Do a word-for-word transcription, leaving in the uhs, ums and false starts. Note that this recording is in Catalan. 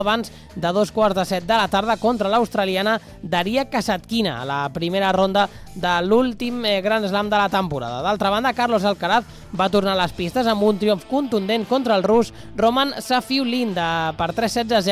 abans de dos quarts de set de la tarda contra l'australiana Daria Kasatkina, a la primera ronda de l'últim Grand Slam de la temporada. D'altra banda, Carlos Alcaraz va tornar a les pistes amb un triomf contundent contra el rus Roman Safiullin per tres sets a zero.